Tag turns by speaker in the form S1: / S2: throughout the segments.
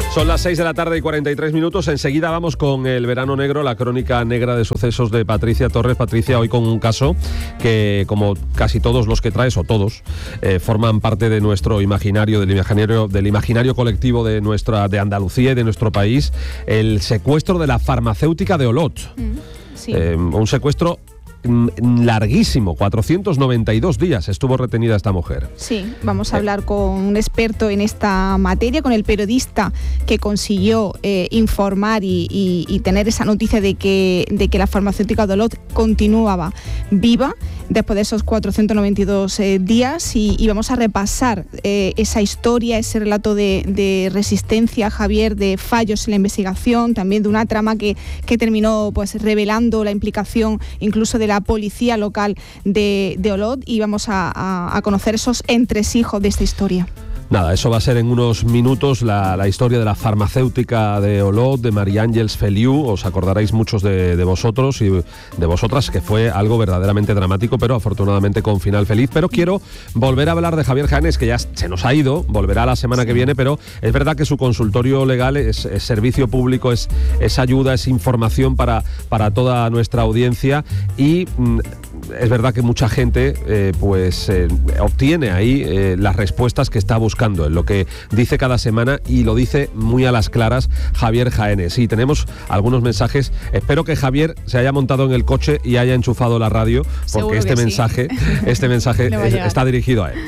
S1: Son las 6 de la tarde y 43 minutos. Enseguida vamos con el Verano Negro, la crónica negra de sucesos de Patricia Torres. Patricia, hoy con un caso que, como casi todos los que traes, o todos, forman parte de nuestro imaginario, del imaginario colectivo de Andalucía y de nuestro país. El secuestro de la farmacéutica de Olot.
S2: Sí.
S1: Un secuestro larguísimo, 492 días estuvo retenida esta mujer.
S2: Sí, vamos a hablar con un experto en esta materia, con el periodista que consiguió informar y tener esa noticia de que la farmacéutica de Olot continuaba viva después de esos 492 días y vamos a repasar esa historia, ese relato de resistencia, Javier, de fallos en la investigación, también de una trama que terminó pues revelando la implicación incluso de la policía local de Olot, y vamos a conocer esos entresijos de esta historia.
S1: Nada, eso va a ser en unos minutos la historia de la farmacéutica de Olot, de María Ángeles Feliu. Os acordaréis muchos de vosotros y de vosotras que fue algo verdaderamente dramático, pero afortunadamente con final feliz. Pero quiero volver a hablar de Javier Jaénes, que ya se nos ha ido, volverá la semana que viene, pero es verdad que su consultorio legal es servicio público, es ayuda, es información para toda nuestra audiencia, y es verdad que mucha gente obtiene ahí las respuestas que está buscando en lo que dice cada semana, y lo dice muy a las claras Javier Jaénes. Y tenemos algunos mensajes. Espero que Javier se haya montado en el coche y haya enchufado la radio, porque este mensaje está dirigido a él.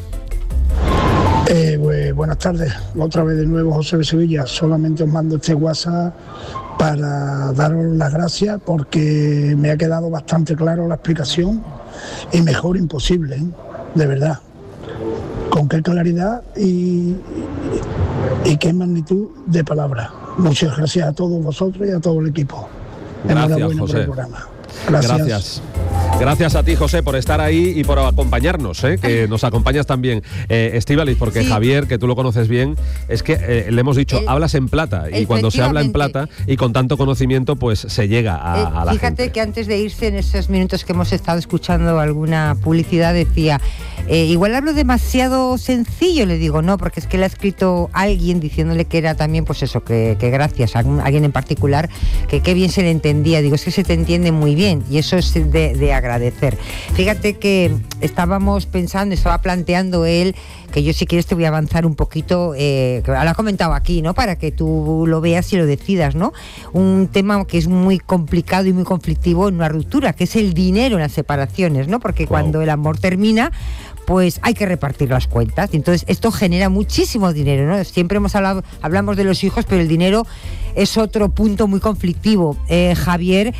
S3: Buenas tardes, otra vez de nuevo José de Sevilla. Solamente os mando este WhatsApp para daros las gracias, porque me ha quedado bastante claro la explicación, y mejor imposible, de verdad. Con qué claridad y qué magnitud de palabras. Muchas gracias a todos vosotros y a todo el equipo.
S1: Gracias, José.
S3: Por el programa.
S1: Gracias a ti, José, por estar ahí y por acompañarnos, que nos acompañas también, Estíbaliz, porque sí. Javier, que tú lo conoces bien, es que le hemos dicho, hablas en plata, y cuando se habla en plata y con tanto conocimiento, pues se llega a la gente.
S4: Fíjate que antes de irse, en esos minutos que hemos estado escuchando alguna publicidad, decía, igual hablo demasiado sencillo. Le digo, no, porque es que le ha escrito alguien diciéndole que era también, pues eso, que gracias a alguien en particular, que qué bien se le entendía. Digo, es que se te entiende muy bien, y eso es de agradecer. Fíjate que estaba planteando él, que yo si quieres te voy a avanzar un poquito, que lo ha comentado aquí, ¿no? Para que tú lo veas y lo decidas, ¿no? Un tema que es muy complicado y muy conflictivo en una ruptura, que es el dinero en las separaciones, ¿no? Porque cuando el amor termina, pues hay que repartir las cuentas, y entonces esto genera muchísimo dinero, ¿no? Siempre hablamos de los hijos, pero el dinero es otro punto muy conflictivo, Javier.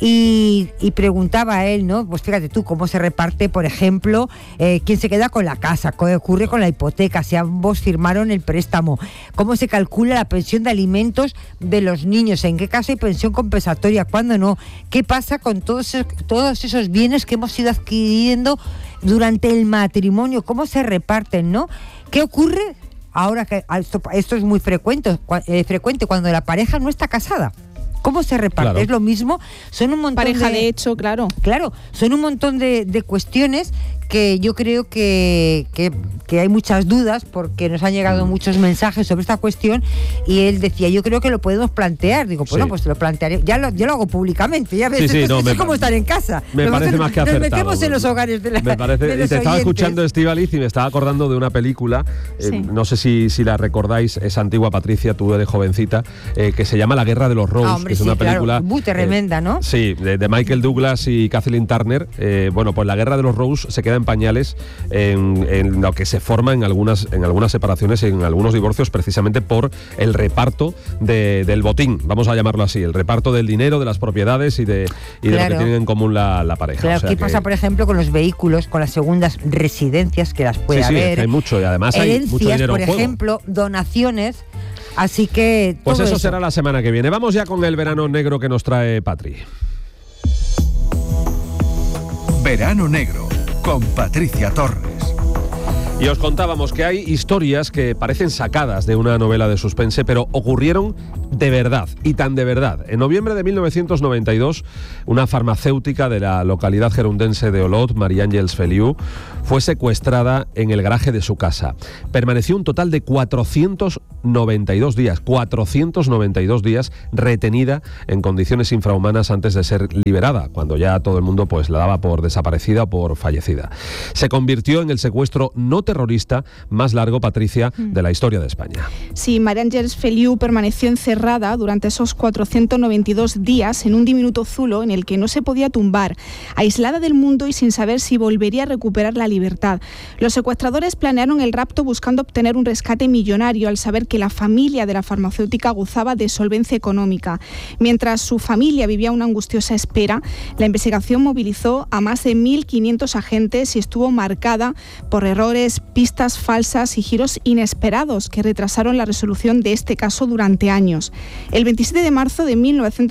S4: Y preguntaba a él, ¿no? Pues fíjate tú, cómo se reparte, por ejemplo, quién se queda con la casa, qué ocurre con la hipoteca, si ambos firmaron el préstamo, cómo se calcula la pensión de alimentos de los niños, en qué caso hay pensión compensatoria, cuándo no, qué pasa con todos esos bienes que hemos ido adquiriendo durante el matrimonio, cómo se reparten, ¿no? ¿Qué ocurre ahora que esto es muy frecuente cuando la pareja no está casada? ¿Cómo se reparte? Claro. Es lo mismo, son un montón
S2: pareja de hecho, claro,
S4: son un montón de cuestiones que yo creo que hay muchas dudas, porque nos han llegado muchos mensajes sobre esta cuestión, y él decía, yo creo que lo podemos plantear. Digo, bueno, pues lo plantearé, yo lo hago públicamente, ya ves, es como estar en casa.
S1: Me parece más que acertado.
S4: Nos metemos en los hogares de la
S1: me parece, de los y te estaba oyentes. Escuchando, Estíbaliz, y me estaba acordando de una película, no sé si la recordáis, es antigua, Patricia, tú eres jovencita, que se llama La Guerra de los Rose, que es una película
S4: muy tremenda, ¿no?
S1: Sí, de Michael Douglas y Kathleen Turner. Bueno, pues La Guerra de los Rose se queda en pañales en lo que se forma en algunas separaciones y en algunos divorcios, precisamente por el reparto del botín, vamos a llamarlo así, el reparto del dinero, de las propiedades y de lo que tienen en común la pareja.
S4: Claro, ¿qué pasa, por ejemplo, con los vehículos, con las segundas residencias, que las puede haber?
S1: Sí, hay mucho, y además
S4: herencias,
S1: hay mucho dinero
S4: por ejemplo, donaciones. Así que
S1: pues eso será la semana que viene. Vamos ya con el verano negro que nos trae Patri.
S5: Verano negro con Patricia Torres.
S1: Y os contábamos que hay historias que parecen sacadas de una novela de suspense, pero ocurrieron de verdad, y tan de verdad. En noviembre de 1992, una farmacéutica de la localidad gerundense de Olot, María Ángeles Feliu, fue secuestrada en el garaje de su casa. Permaneció un total de 492 días retenida en condiciones infrahumanas antes de ser liberada, cuando ya todo el mundo pues la daba por desaparecida o por fallecida. Se convirtió en el secuestro no terrorista más largo, Patricia, de la historia de España.
S2: Sí, María Ángeles Feliu permaneció encerrada durante esos 492 días en un diminuto zulo en el que no se podía tumbar, aislada del mundo y sin saber si volvería a recuperar la libertad. Los secuestradores planearon el rapto buscando obtener un rescate millonario al saber que la familia de la farmacéutica gozaba de solvencia económica. Mientras su familia vivía una angustiosa espera, la investigación movilizó a más de 1.500 agentes y estuvo marcada por errores, pistas falsas y giros inesperados que retrasaron la resolución de este caso durante años. El 27 de marzo de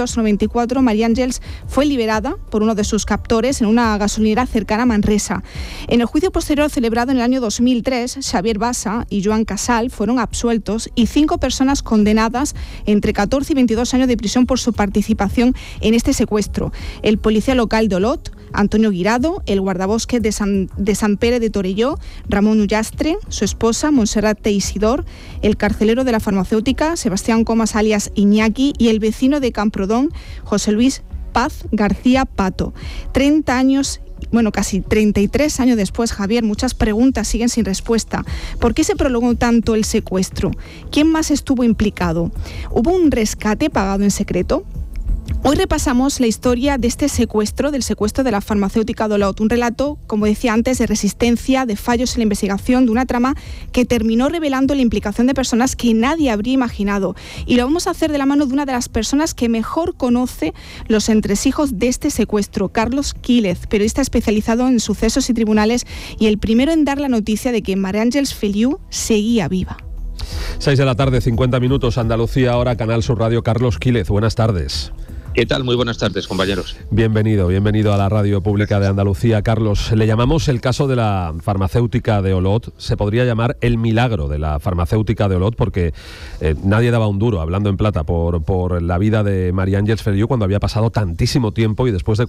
S2: 1994, María Ángeles fue liberada por uno de sus captores en una gasolinera cercana a Manresa. En el juicio posterior celebrado en el año 2003, Xavier Bassa y Joan Casal fueron absueltos y 5 personas condenadas entre 14 y 22 años de prisión por su participación en este secuestro. El policía local de Olot, Antonio Guirado, el guardabosques de Sant Pere de Torelló, Ramón Ullastre, su esposa, Montserrat Teixidor, el carcelero de la farmacéutica, Sebastián Comas alias Iñaki, y el vecino de Camprodón, José Luis Paz García Pato. 30 años, casi 33 años después, Javier, muchas preguntas siguen sin respuesta. ¿Por qué se prolongó tanto el secuestro? ¿Quién más estuvo implicado? ¿Hubo un rescate pagado en secreto? Hoy repasamos la historia de este secuestro, del secuestro de la farmacéutica de Olot, un relato, como decía antes, de resistencia, de fallos en la investigación, de una trama que terminó revelando la implicación de personas que nadie habría imaginado. Y lo vamos a hacer de la mano de una de las personas que mejor conoce los entresijos de este secuestro, Carlos Quílez, periodista especializado en sucesos y tribunales y el primero en dar la noticia de que María Ángeles Feliu seguía viva.
S1: 6 de la tarde, 50 minutos, Andalucía, ahora Canal Sur Radio. Carlos Quílez, buenas tardes.
S5: ¿Qué tal? Muy buenas tardes, compañeros.
S1: Bienvenido a la Radio Pública de Andalucía. Carlos, le llamamos el caso de la farmacéutica de Olot. Se podría llamar el milagro de la farmacéutica de Olot porque nadie daba un duro, hablando en plata, por la vida de María Ángeles Feliu cuando había pasado tantísimo tiempo y después de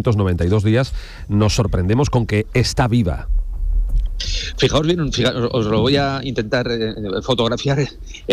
S1: 492 días nos sorprendemos con que está viva.
S5: Fijaos bien, os lo voy a intentar fotografiar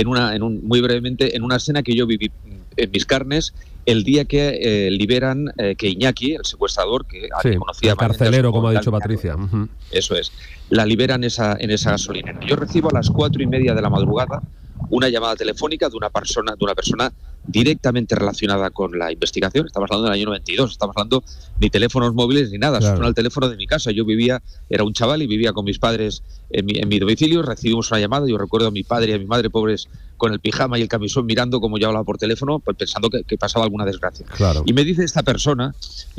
S5: muy brevemente en una escena que yo viví en mis carnes el día que liberan que Iñaki, el secuestrador, que conocía
S1: el carcelero, como ha dicho Patricia. Uh-huh.
S5: Eso es. La liberan en esa gasolinera. Yo recibo a las 4:30 de la madrugada una llamada telefónica de una persona directamente relacionada con la investigación. Estamos hablando del año 92, estamos hablando ni teléfonos móviles ni nada, Suena el teléfono de mi casa. Yo era un chaval y vivía con mis padres en mi domicilio. Recibimos una llamada, yo recuerdo a mi padre y a mi madre, pobres, con el pijama y el camisón mirando como yo hablaba por teléfono, pues pensando que pasaba alguna desgracia.
S1: Claro.
S5: Y me dice esta persona,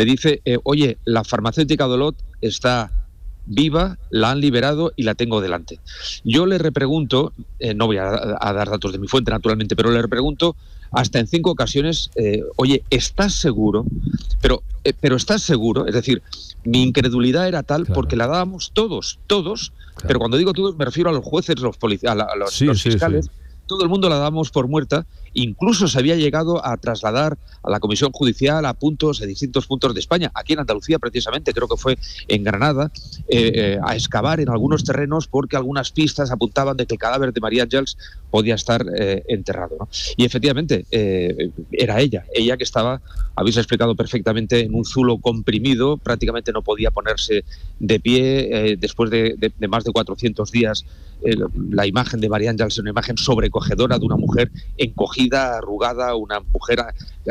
S5: oye, la farmacéutica de Olot está viva, la han liberado y la tengo delante. Yo le repregunto, no voy a dar datos de mi fuente naturalmente, pero le repregunto hasta en 5 ocasiones, oye, ¿estás seguro? Pero ¿estás seguro? Es decir, mi incredulidad era tal porque la dábamos todos, pero cuando digo todos me refiero a los jueces, los policías, a los fiscales. Sí. Todo el mundo la damos por muerta, incluso se había llegado a trasladar a la Comisión Judicial a distintos puntos de España, aquí en Andalucía precisamente, creo que fue en Granada, a excavar en algunos terrenos porque algunas pistas apuntaban de que el cadáver de María Ángeles podía estar enterrado, ¿no? Y efectivamente era ella que estaba, habéis explicado perfectamente, en un zulo comprimido, prácticamente no podía ponerse de pie, después de más de 400 días. La imagen de María Ángeles es una imagen sobrecogedora de una mujer encogida, arrugada, una mujer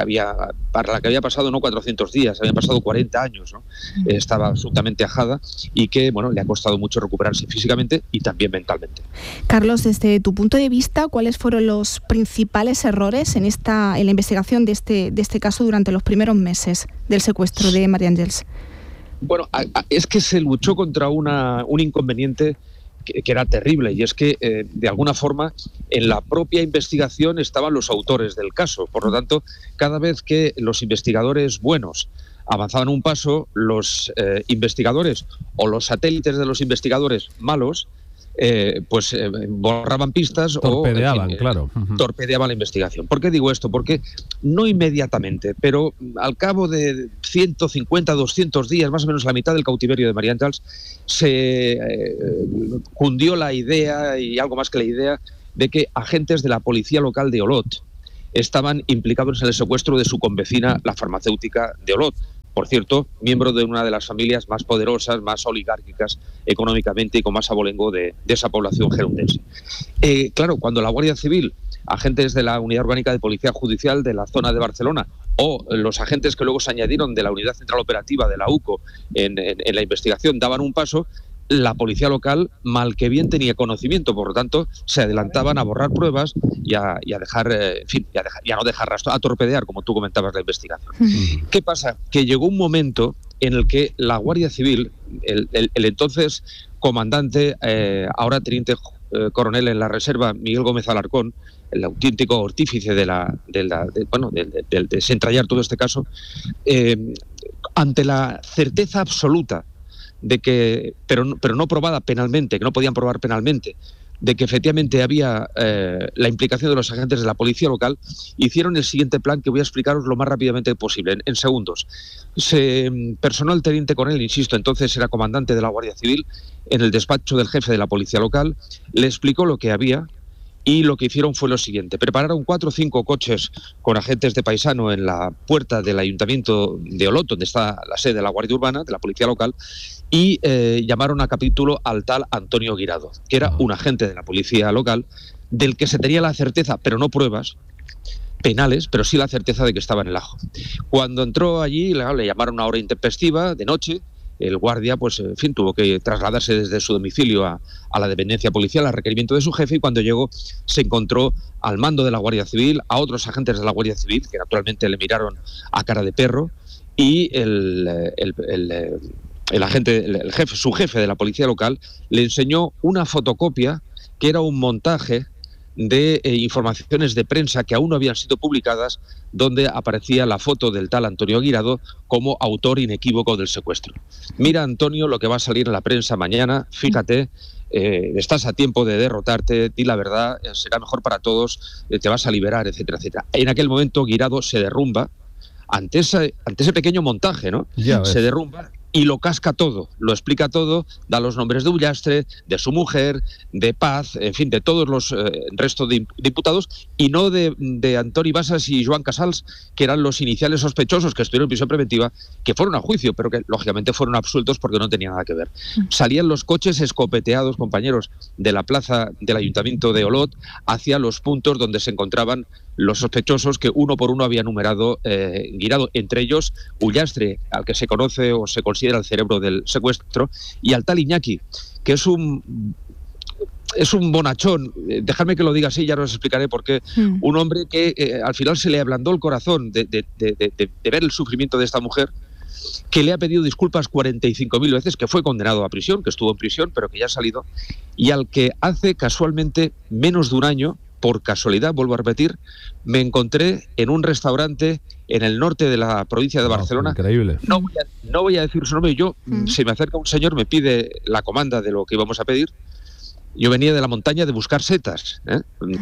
S5: para la que había pasado no 400 días, habían pasado 40 años, ¿no? Estaba absolutamente ajada y que le ha costado mucho recuperarse físicamente y también mentalmente.
S2: Carlos, desde tu punto de vista, ¿cuáles fueron los principales errores en la investigación de este caso durante los primeros meses del secuestro de María Ángeles?
S5: Bueno, es que se luchó contra un inconveniente que era terrible, y es que de alguna forma en la propia investigación estaban los autores del caso. Por lo tanto, cada vez que los investigadores buenos avanzaban un paso, los investigadores o los satélites de los investigadores malos borraban pistas
S1: torpedeaban, claro.
S5: Torpedeaban la investigación. ¿Por qué digo esto? Porque no inmediatamente, pero al cabo de 150, 200 días, más o menos la mitad del cautiverio de María Àngels, se cundió la idea, y algo más que la idea, de que agentes de la policía local de Olot estaban implicados en el secuestro de su convecina, la farmacéutica de Olot. Por cierto, miembro de una de las familias más poderosas, más oligárquicas económicamente y con más abolengo de esa población gerundense. Claro, cuando la Guardia Civil, agentes de la Unidad Orgánica de Policía Judicial de la zona de Barcelona, o los agentes que luego se añadieron de la Unidad Central Operativa de la UCO en la investigación, daban un paso, la policía local, mal que bien, tenía conocimiento, por lo tanto, se adelantaban a borrar pruebas y a dejar, y a no dejar rastro, a torpedear, como tú comentabas, la investigación. ¿Qué pasa? Que llegó un momento en el que la Guardia Civil, el entonces comandante, ahora teniente coronel en la reserva, Miguel Gómez Alarcón, el auténtico artífice de desentrañar todo este caso, ante la certeza absoluta de que, pero no probada penalmente, que no podían probar penalmente, de que efectivamente había la implicación de los agentes de la policía local, hicieron el siguiente plan que voy a explicaros lo más rápidamente posible, en segundos. Se personó el teniente coronel, insisto, entonces era comandante de la Guardia Civil, en el despacho del jefe de la policía local, le explicó lo que había, y lo que hicieron fue lo siguiente: prepararon 4 o 5 coches con agentes de paisano en la puerta del ayuntamiento de Olot, donde está la sede de la Guardia Urbana, de la policía local, y llamaron a capítulo al tal Antonio Guirado, que era un agente de la policía local, del que se tenía la certeza, pero no pruebas penales, pero sí la certeza de que estaba en el ajo. Cuando entró allí, le llamaron a una hora intempestiva, de noche. El guardia, pues, en fin, tuvo que trasladarse desde su domicilio a la dependencia policial a requerimiento de su jefe, y cuando llegó se encontró al mando de la Guardia Civil a otros agentes de la Guardia Civil que naturalmente le miraron a cara de perro, y su jefe de la policía local le enseñó una fotocopia que era un montaje de informaciones de prensa que aún no habían sido publicadas, donde aparecía la foto del tal Antonio Guirado como autor inequívoco del secuestro. Mira, Antonio, lo que va a salir en la prensa mañana, fíjate, estás a tiempo de derrotarte, di la verdad, será mejor para todos, te vas a liberar, etcétera, etcétera. En aquel momento Guirado se derrumba ante ese pequeño montaje, ¿no? Se derrumba y lo casca todo, lo explica todo, da los nombres de Ullastre, de su mujer, de Paz, en fin, de todos los restos de imputados, y no de Antoni Bassas y Joan Casals, que eran los iniciales sospechosos que estuvieron en prisión preventiva, que fueron a juicio, pero que lógicamente fueron absueltos porque no tenían nada que ver. Salían los coches escopeteados, compañeros, de la plaza del ayuntamiento de Olot hacia los puntos donde se encontraban los sospechosos, que uno por uno había numerado Guirado, entre ellos Ullastre, al que se conoce o se considera el cerebro del secuestro, y al tal Iñaki, que es un bonachón, dejadme que lo diga así, ya os explicaré por qué. Un hombre que al final se le ablandó el corazón de ver el sufrimiento de esta mujer, que le ha pedido disculpas 45.000 veces, que fue condenado a prisión, que estuvo en prisión, pero que ya ha salido, y al que hace casualmente menos de un año, por casualidad, vuelvo a repetir, me encontré en un restaurante en el norte de la provincia de Barcelona.
S1: Increíble.
S5: No voy a decir su nombre. Se me acerca un señor, me pide la comanda de lo que íbamos a pedir. Yo venía de la montaña de buscar setas, ¿eh?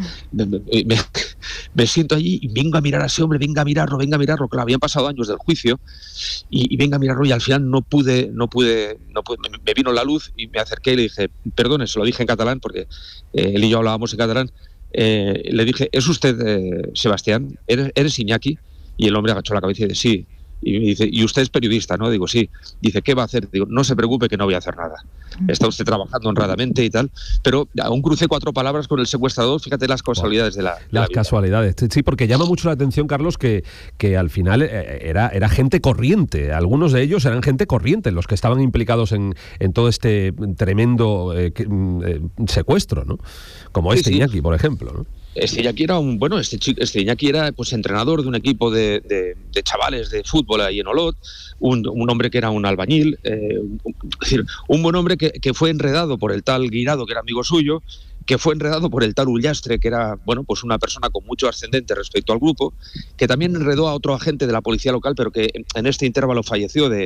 S5: Me siento allí y vengo a mirar a ese hombre, venga a mirarlo, que habían pasado años del juicio, y venga a mirarlo, y al final no pude, me vino la luz y me acerqué y le dije, perdone, se lo dije en catalán porque él y yo hablábamos en catalán. Le dije, ¿es usted Sebastián? ¿Eres Iñaki? Y el hombre agachó la cabeza y dice, sí. Y me dice, ¿y usted es periodista, no? Digo, sí. Dice, ¿qué va a hacer? Digo, no se preocupe, que no voy a hacer nada. Está usted trabajando honradamente y tal. Pero aún crucé 4 palabras con el secuestrador. Fíjate las casualidades de la
S1: Las casualidades. Sí, porque llama mucho la atención, Carlos, que al final era gente corriente. Algunos de ellos eran gente corriente, los que estaban implicados en todo este tremendo secuestro, ¿no? Como
S5: sí.
S1: Iñaki, por ejemplo, ¿no?
S5: Este Iñaki era este Iñaki era pues entrenador de un equipo de chavales de fútbol ahí en Olot, un hombre que era un albañil, es decir, un buen hombre que fue enredado por el tal Guirado, que era amigo suyo, que fue enredado por el tal Ullastre, que era, bueno, pues una persona con mucho ascendente respecto al grupo, que también enredó a otro agente de la policía local, pero que en este intervalo falleció de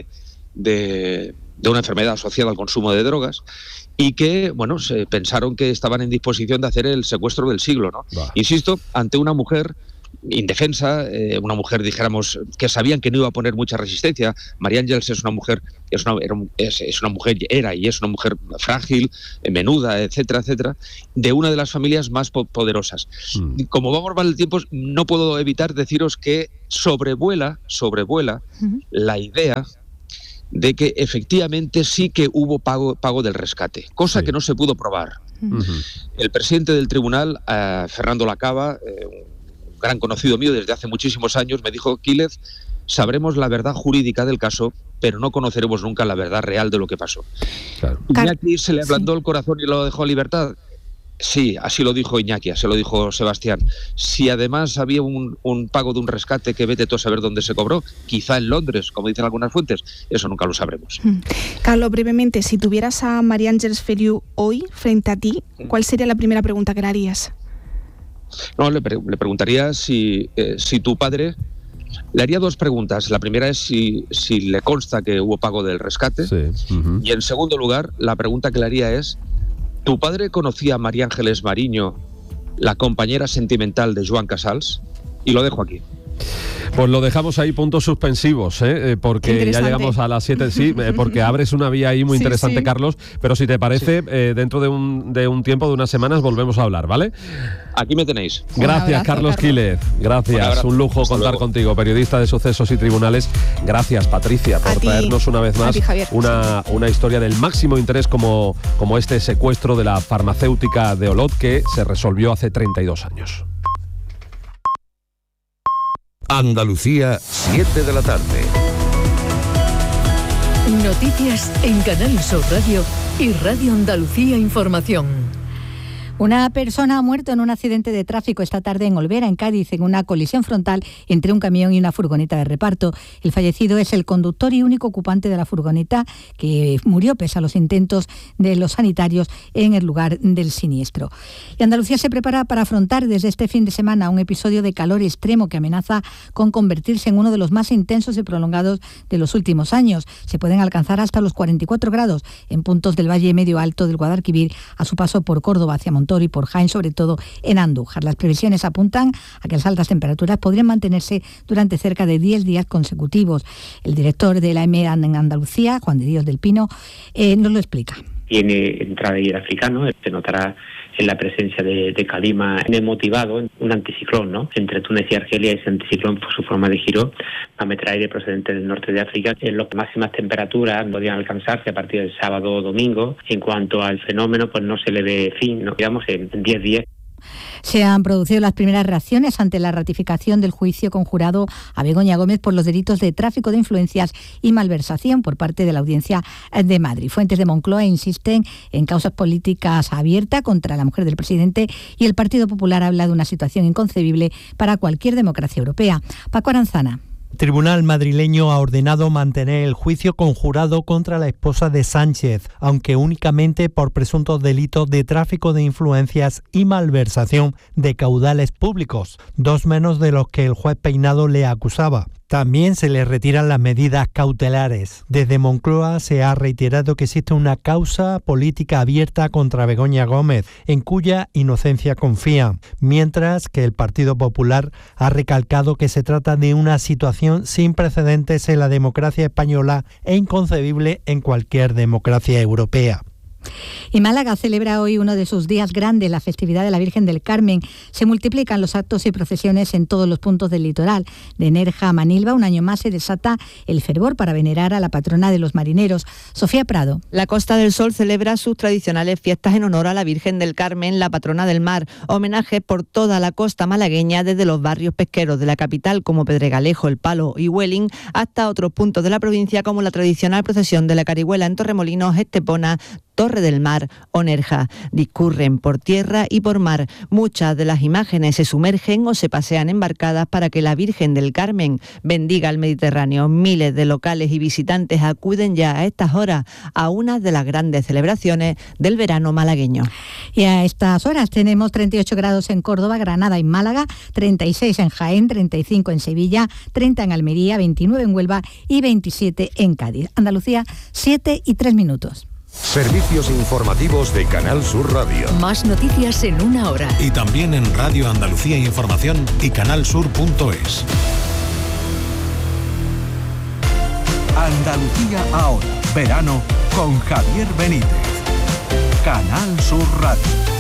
S5: de una enfermedad asociada al consumo de drogas y que, bueno, se pensaron que estaban en disposición de hacer el secuestro del siglo, ¿no? Insisto, ante una mujer indefensa, una mujer, dijéramos, que sabían que no iba a poner mucha resistencia. María Ángeles es una mujer, era y es una mujer frágil, menuda, etcétera, etcétera, de una de las familias más poderosas. Como vamos mal el tiempo, no puedo evitar deciros que sobrevuela la idea de que efectivamente sí que hubo pago del rescate, cosa que no se pudo probar. El presidente del tribunal, Fernando Lacava, gran conocido mío desde hace muchísimos años, me dijo: Quílez, sabremos la verdad jurídica del caso, pero no conoceremos nunca la verdad real de lo que pasó. Claro. ¿Iñaki se le ablandó el corazón y lo dejó en libertad? Sí, así lo dijo Iñaki, así lo dijo Sebastián. Si además había un pago de un rescate que vete tú a saber dónde se cobró, quizá en Londres, como dicen algunas fuentes, eso nunca lo sabremos.
S2: Carlos, brevemente, si tuvieras a María Ángeles Feliu hoy frente a ti, ¿cuál sería la primera pregunta que le harías?
S5: No, le preguntaría si tu padre... Le haría dos preguntas. La primera es si le consta que hubo pago del rescate. Sí. Y en segundo lugar, la pregunta que le haría es: ¿tu padre conocía a María Ángeles Mariño, la compañera sentimental de Joan Casals? Y lo dejo aquí.
S1: Pues lo dejamos ahí, puntos suspensivos, porque ya llegamos a las 7, sí, porque abres una vía ahí muy interesante, Carlos, pero si te parece, dentro de un tiempo, de unas semanas, volvemos a hablar, ¿vale?
S5: Aquí me tenéis.
S1: Gracias, Carlos Quílez, gracias, un lujo contar contigo, periodista de Sucesos y Tribunales. Gracias, Patricia, por traernos una vez más una historia del máximo interés como este secuestro de la farmacéutica de Olot, que se resolvió hace 32 años.
S6: Andalucía, 7 de la tarde.
S7: Noticias en Canal Sur Radio y Radio Andalucía Información.
S8: Una persona ha muerto en un accidente de tráfico esta tarde en Olvera, en Cádiz, en una colisión frontal entre un camión y una furgoneta de reparto. El fallecido es el conductor y único ocupante de la furgoneta, que murió pese a los intentos de los sanitarios en el lugar del siniestro. Y Andalucía se prepara para afrontar desde este fin de semana un episodio de calor extremo que amenaza con convertirse en uno de los más intensos y prolongados de los últimos años. Se pueden alcanzar hasta los 44 grados en puntos del Valle Medio Alto del Guadalquivir a su paso por Córdoba hacia Montoriol y por Jaén, sobre todo en Andújar. Las previsiones apuntan a que las altas temperaturas podrían mantenerse durante cerca de 10 días consecutivos. El director de la EMEA en Andalucía, Juan de Dios del Pino, nos lo explica.
S9: Tiene entrada de aire africano, se notará en la presencia de calima motivado, un anticiclón, ¿no? Entre Túnez y Argelia, ese anticiclón, por su forma de giro, va a meter aire procedente del norte de África. Las máximas temperaturas podrían alcanzarse a partir del sábado o domingo. En cuanto al fenómeno, pues no se le ve fin, ¿no? Digamos, en 10 días.
S8: Se han producido las primeras reacciones ante la ratificación del juicio conjurado a Begoña Gómez por los delitos de tráfico de influencias y malversación por parte de la Audiencia de Madrid. Fuentes de Moncloa insisten en causas políticas abiertas contra la mujer del presidente y el Partido Popular habla de una situación inconcebible para cualquier democracia europea. Paco Aranzana.
S10: El tribunal madrileño ha ordenado mantener el juicio conjurado contra la esposa de Sánchez, aunque únicamente por presuntos delitos de tráfico de influencias y malversación de caudales públicos, 2 menos de los que el juez Peinado le acusaba. También se le retiran las medidas cautelares. Desde Moncloa se ha reiterado que existe una causa política abierta contra Begoña Gómez, en cuya inocencia confían, mientras que el Partido Popular ha recalcado que se trata de una situación sin precedentes en la democracia española e inconcebible en cualquier democracia europea.
S8: Y Málaga celebra hoy uno de sus días grandes, la festividad de la Virgen del Carmen. Se multiplican los actos y procesiones en todos los puntos del litoral. De Nerja a Manilva, un año más se desata el fervor para venerar a la patrona de los marineros. Sofía Prado.
S11: La Costa del Sol celebra sus tradicionales fiestas en honor a la Virgen del Carmen, la patrona del mar. Homenaje por toda la costa malagueña, desde los barrios pesqueros de la capital como Pedregalejo, El Palo y Huelin, hasta otros puntos de la provincia como la tradicional procesión de la Carihuela en Torremolinos, Estepona, Torre del Mar o Nerja. Discurren por tierra y por mar. Muchas de las imágenes se sumergen o se pasean embarcadas para que la Virgen del Carmen bendiga el Mediterráneo. Miles de locales y visitantes acuden ya a estas horas a una de las grandes celebraciones del verano malagueño.
S8: Y a estas horas tenemos 38 grados en Córdoba, Granada y Málaga, 36 en Jaén, 35 en Sevilla, 30 en Almería, 29 en Huelva y 27 en Cádiz. Andalucía, 7:03.
S6: Servicios informativos de Canal Sur Radio.
S7: Más noticias en una hora.
S12: Y también en Radio Andalucía Información y canalsur.es.
S13: Andalucía ahora, verano con Javier Benítez. Canal Sur Radio.